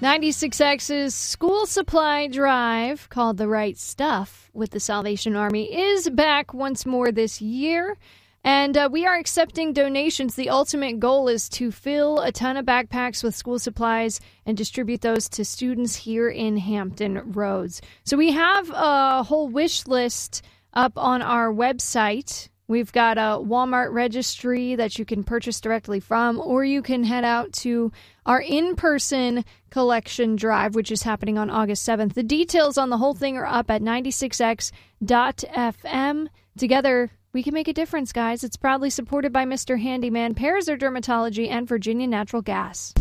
96X's school supply drive, called The Right Stuff with the Salvation Army, is back once more this year. And we are accepting donations. The ultimate goal is to fill a ton of backpacks with school supplies and distribute those to students here in Hampton Roads. So we have a whole wish list up on our website. We've got a Walmart registry that you can purchase directly from, or you can head out to our in-person collection drive, which is happening on August 7th. The details on the whole thing are up at 96x.fm. Together, we can make a difference, guys. It's proudly supported by Mr. Handyman, Pearser Dermatology, and Virginia Natural Gas.